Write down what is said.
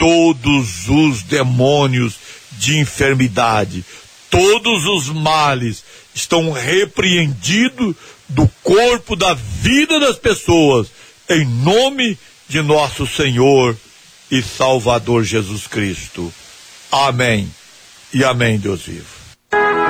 todos os demônios de enfermidade, todos os males estão repreendidos do corpo, da vida das pessoas, em nome de nosso Senhor e Salvador Jesus Cristo. Amém e amém, Deus vivo.